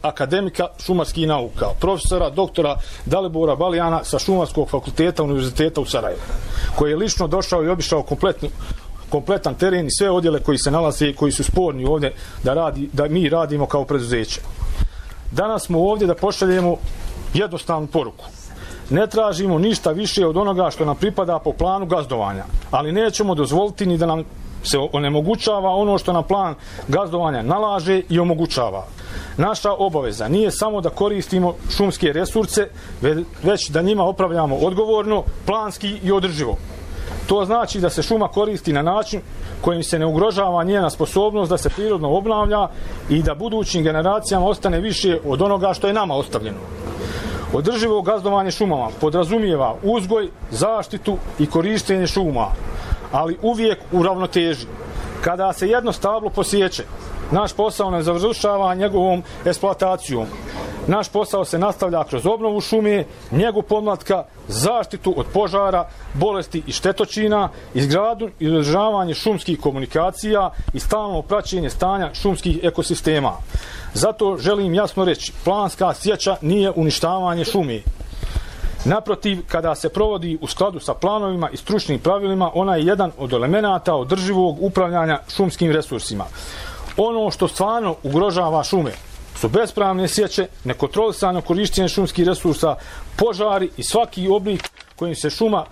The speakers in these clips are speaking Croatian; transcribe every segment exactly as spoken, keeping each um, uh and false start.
akademika šumarskih nauka, profesora doktora Dalibora Balijana sa Šumarskog fakulteta Univerziteta u Sarajevu, koji je lično došao i obišao kompletnu kompletan teren i sve odjele koji se nalaze i koji su sporni ovdje da, radi, da mi radimo kao preduzeće. Danas smo ovdje da pošaljemo jednostavnu poruku. Ne tražimo ništa više od onoga što nam pripada po planu gazdovanja, ali nećemo dozvoliti ni da nam se onemogućava ono što nam plan gazdovanja nalaže i omogućava. Naša obaveza nije samo da koristimo šumske resurse, već da njima upravljamo odgovorno, planski i održivo. To znači da se šuma koristi na način kojim se ne ugrožava njena sposobnost da se prirodno obnavlja i da budućim generacijama ostane više od onoga što je nama ostavljeno. Održivo gazdovanje šumama podrazumijeva uzgoj, zaštitu i korištenje šuma, ali uvijek u ravnoteži. Kada se jedno stablo posječe, naš posao ne završava njegovom eksploatacijom. Naš posao se nastavlja kroz obnovu šume, njegu podmlatka, zaštitu od požara, bolesti i štetočina, izgradnju i održavanje šumskih komunikacija i stalno praćenje stanja šumskih ekosistema. Zato želim jasno reći, planska sjeća nije uništavanje šume. Naprotiv, kada se provodi u skladu sa planovima i stručnim pravilima, ona je jedan od elemenata održivog upravljanja šumskim resursima. Ono što stvarno ugrožava šume su bespravne sječe, nekontrolisano korištenje šumskih resursa, požari i svaki oblik kojim se šuma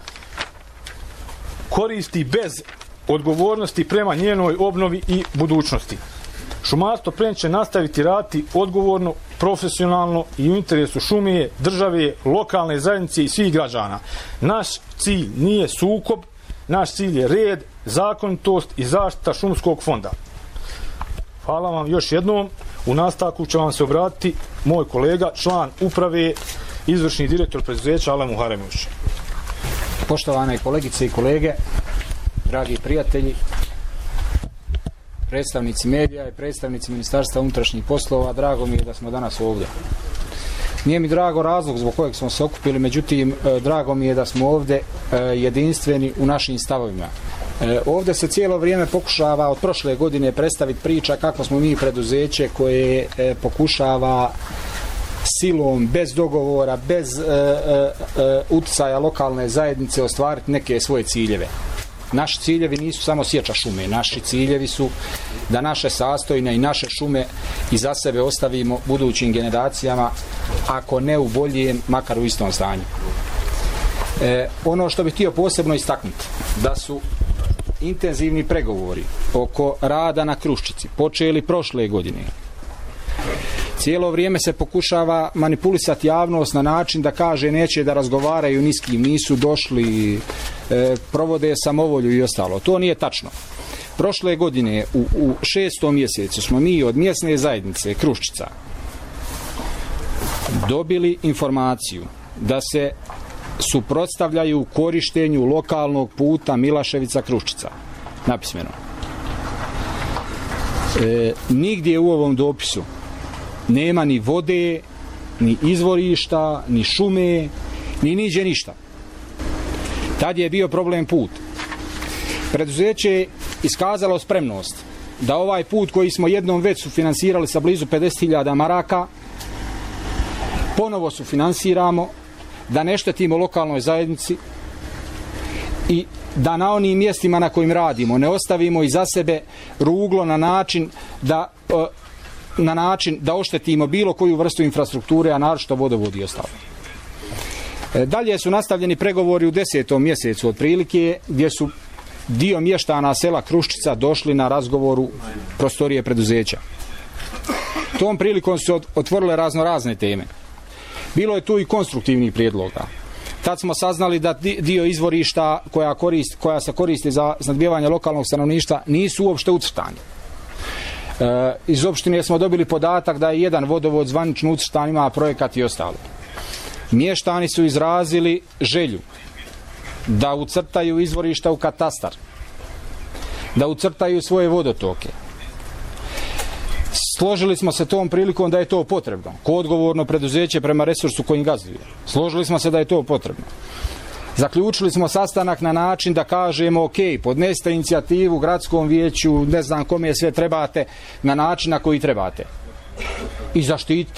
koristi bez odgovornosti prema njenoj obnovi i budućnosti. Šumarstvo Prenj će nastaviti raditi odgovorno, profesionalno i u interesu šume, države, lokalne zajednice i svih građana. Naš cilj nije sukob, naš cilj je red, zakonitost i zaštita šumskog fonda. Hvala vam još jednom. U nastavku će vam se obratiti moj kolega, član uprave, izvršni direktor preduzeća Alem Muharemić. Poštovane kolegice i kolege, dragi prijatelji, predstavnici medija i predstavnici Ministarstva unutrašnjih poslova, drago mi je da smo danas ovdje. Nije mi drago razlog zbog kojeg smo se okupili, međutim, drago mi je da smo ovdje jedinstveni u našim stavovima. Ovdje se cijelo vrijeme pokušava od prošle godine predstaviti priča kako smo mi preduzeće koje pokušava silom, bez dogovora, bez e, e, e, uticaja lokalne zajednice ostvariti neke svoje ciljeve. Naši ciljevi nisu samo sječa šume, naši ciljevi su da naše sastojne i naše šume iza sebe ostavimo budućim generacijama, ako ne u boljem, makar u istom stanju. E, ono što bih htio posebno istaknuti, da su intenzivni pregovori oko rada na Kruščici počeli prošle godine. Cijelo vrijeme se pokušava manipulisati javnost na način da kaže neće da razgovaraju ni s kim, nisu došli, e, provode samovolju i ostalo. To nije tačno. Prošle godine u, u šestom mjesecu smo mi od mjesne zajednice Kruščica dobili informaciju da se suprotstavljaju korištenju lokalnog puta Milaševica-Kruščica. Napismeno. E, nigdje u ovom dopisu nema ni vode, ni izvorišta, ni šume, ni niđe ništa. Tad je bio problem put. Preduzeće je iskazalo spremnost da ovaj put koji smo jednom već sufinansirali sa blizu pedeset hiljada maraka ponovo sufinansiramo, da ne štetimo lokalnoj zajednici i da na onim mjestima na kojim radimo ne ostavimo iza sebe ruglo na način da na način da oštetimo bilo koju vrstu infrastrukture, a naročito vodovod i ostalo. Dalje su nastavljeni pregovori u desetom mjesecu otprilike, gdje su dio mještana sela Kruščica došli na razgovoru prostorije preduzeća. Tom prilikom su otvorile razno razne teme. Bilo je tu i konstruktivnih prijedloga. Tad smo saznali da dio izvorišta koja, korist, koja se koristi za snabdijevanje lokalnog stanovništva nisu uopšte ucrtani. E, iz opštine smo dobili podatak da je jedan vodovod zvanično ucrtan, ima projekat i ostalo. Mještani su izrazili želju da ucrtaju izvorišta u katastar, da ucrtaju svoje vodotoke. Složili smo se tom prilikom da je to potrebno, ko odgovorno preduzeće prema resursu kojim gazduje. Složili smo se da je to potrebno. Zaključili smo sastanak na način da kažemo ok, podnesite inicijativu gradskom vijeću, ne znam kome sve trebate, na način na koji trebate. I zaštitite